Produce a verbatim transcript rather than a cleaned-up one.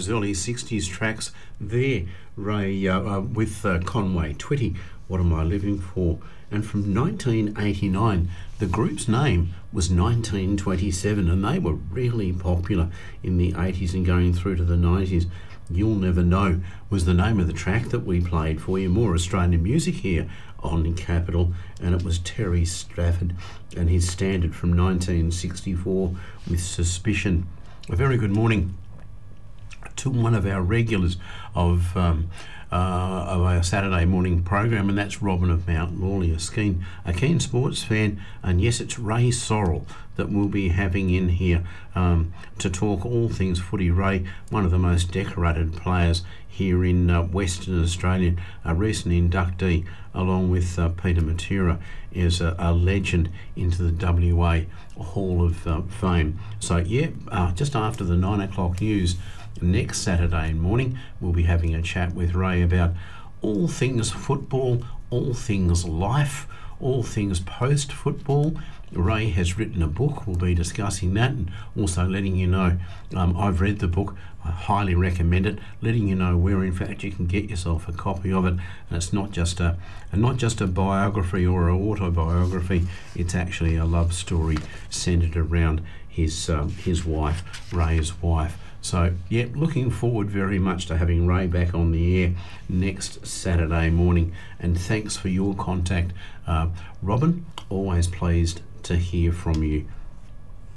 those early sixties tracks there, Ray, uh, uh, with uh, Conway Twitty, What Am I Living For? And from nineteen eighty-nine, the group's name was nineteen twenty-seven, and they were really popular in the eighties and going through to the nineties. You'll Never Know was the name of the track that we played for you. More Australian music here on Capital, and it was Terry Stafford and his standard from nineteen sixty-four with Suspicion. A very good morning to one of our regulars of um, uh, of our Saturday morning program, and that's Robin of Mount Lawley, a keen, a keen sports fan, and yes, it's Ray Sorrell that we'll be having in here um, to talk all things footy. Ray, one of the most decorated players here in uh, Western Australia, a recent inductee, along with uh, Peter Matura, is a, a legend into the W A Hall of uh, Fame. So yeah, uh, just after the nine o'clock news next Saturday morning, we'll be having a chat with Ray about all things football, all things life, all things post-football. Ray has written a book. We'll be discussing that and also letting you know um, I've read the book. I highly recommend it, letting you know where in fact you can get yourself a copy of it. And it's not just a and not just a biography or an autobiography, it's actually a love story centered around his um, his wife, Ray's wife. So, yeah, looking forward very much to having Ray back on the air next Saturday morning. And thanks for your contact. Uh, Robin, always pleased to hear from you.